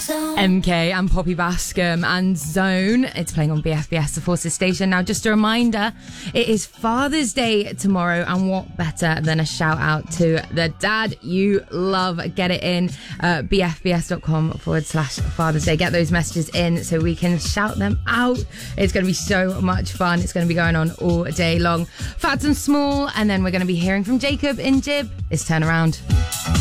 MK and Poppy Bascom and Zone. It's playing on BFBS, the Forces station. Now, just a reminder, it is Father's Day tomorrow, and what better than a shout out to the dad you love. Get it in, bfbs.com/Father's Day. Get those messages in so we can shout them out. It's going to be so much fun. It's going to be going on all day long. Fats and Small, and then we're going to be hearing from Jacob in Jib. It's Turnaround.